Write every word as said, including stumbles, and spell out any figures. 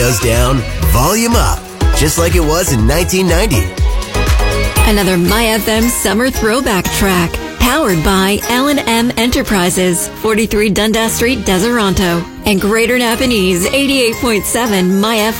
windows down, volume up, just like it was in nineteen ninety. Another My F M summer throwback track, powered by L and M Enterprises, forty-three Dundas Street, Deseronto, and Greater Napanese, eighty-eight point seven My F M.